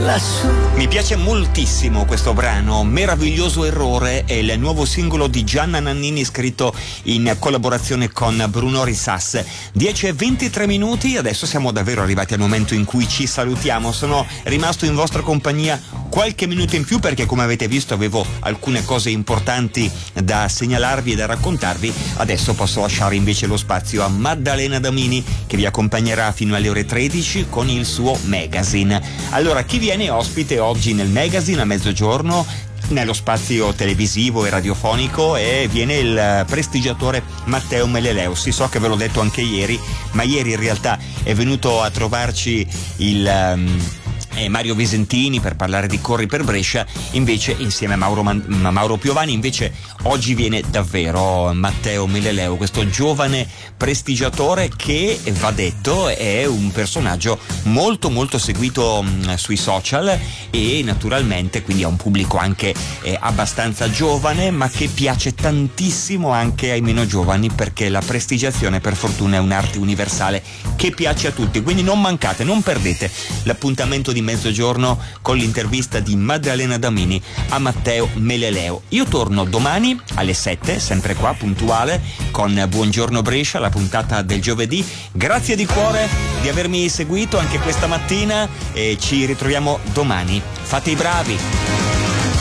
lassù. Mi piace moltissimo questo brano, Meraviglioso errore, è il nuovo singolo di Gianna Nannini scritto in collaborazione con Bruno Risas. 10:23 minuti, adesso siamo davvero arrivati al momento in cui ci salutiamo. Sono rimasto in vostra compagnia qualche minuto in più perché, come avete visto, avevo alcune cose importanti da segnalarvi e da raccontarvi. Adesso posso lasciare invece lo spazio a Maddalena Damini, che vi accompagnerà fino alle ore 13 con il suo magazine. Allora, chi viene ospite oggi nel magazine a mezzogiorno nello spazio televisivo e radiofonico, e viene il prestigiatore Matteo Meleleu. Sì, so che ve l'ho detto anche ieri, ma ieri in realtà è venuto a trovarci il Mario Visentini per parlare di Corri per Brescia, invece insieme a Mauro Piovani. Invece oggi viene davvero Matteo Meleleu, questo giovane prestigiatore che, va detto, è un personaggio molto molto seguito sui social, e naturalmente quindi ha un pubblico anche abbastanza giovane, ma che piace tantissimo anche ai meno giovani, perché la prestigiazione, per fortuna, è un'arte universale che piace a tutti. Quindi non mancate, non perdete l'appuntamento di mezzogiorno con l'intervista di Maddalena Damini a Matteo Meleleu. Io torno domani alle 7, sempre qua puntuale, con Buongiorno Brescia, la puntata del giovedì. Grazie di cuore di avermi seguito anche questa mattina, e ci ritroviamo domani. Fate i bravi!